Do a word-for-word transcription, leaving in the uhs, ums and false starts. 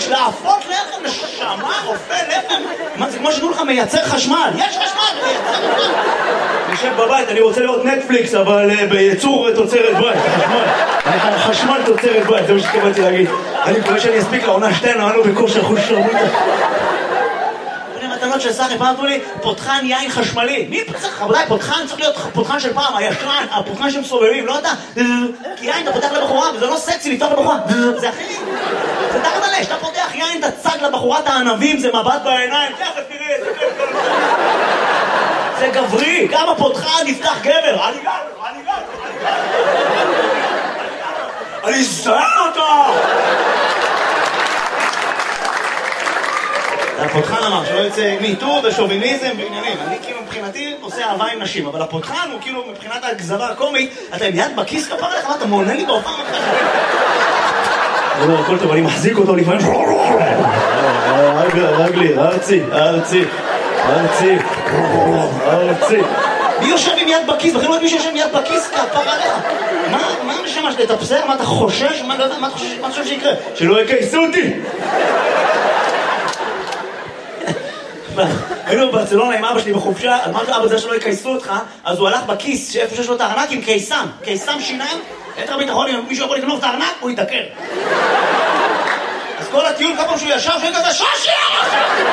להפות לחם, נשמה, אופה לחם. מה, זה כמו שתנו לך מייצר חשמל. יש חשמל, מייצר חשמל. אני יושב בבית, אני רוצה לראות נטפליקס, אבל בייצור תוצרת בית, חשמל. חשמל תוצרת בית, זה מה שתכוונתי להגיד. אני מקווה שאני אספיק לעונה שתיים, אבל לא בכושר חוש שרמוטה. מתנות של סחי, פעם אמרו לי, פותחן יין חשמלי. מי פותחן? רבותיי, פותחן צריך להיות פותחן של פעם, הישן, הפותחן שמסובבים, לא אתה. כי יין אתה פותח לבחורה, וזה לא סקסי לפתוח לבחורה. זה אחי. זה תחת עלש, אתה פותח יין, אתה צג לבחורת הענבים, זה מבט בעיניים, תכף תראי, זה כיף. זה גברי, גם הפותחן יפתח גבר. אני גבר, אני גבר, אני גבר. אני אזהר אותה! הפותחן אמר שלא יוצא מיטור ושוביניזם ועניינים. אני כאילו מבחינתי עושה אהבה עם נשים, אבל הפותחן הוא כאילו מבחינת הגזרה הקומית, אתה עם יד בכיס כפר עליך, מה אתה מעונה לי בהופעה מתחשב? אני אומר, הכל טוב, אני מחזיק אותו לפעמים. רגלי, ארצי, ארצי, ארצי, ארצי. מי יושב עם יד בכיס? בכלל לא את מי שיושב עם יד בכיס כפר עליך. מה הנשמה שלי? אתה בסדר? מה אתה חושש? מה אתה חושב שיקרה? שלא יקייסו אותי! היינו בברצלונה עם אבא שלי בחופשה, אמרתי אבא זה שלא יקייסו אותך, אז הוא הלך בכיס שאיפה שיש לו את הארנק עם קיסם, קיסם שיניים, את הביטחון, אם מישהו יכול לגנוב את הארנק, הוא יתקר. אז כל הטיול כמה שהוא ישב, שהוא כזה שושי!